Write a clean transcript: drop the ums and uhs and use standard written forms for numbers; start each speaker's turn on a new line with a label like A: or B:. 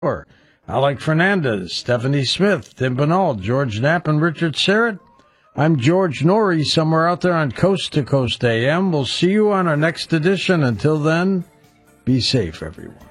A: Alec Fernandez, Stephanie Smith, Tim Bernal, George Knapp, and Richard Serrett. I'm George Norrie, somewhere out there on Coast to Coast AM. We'll see you on our next edition. Until then, be safe, everyone.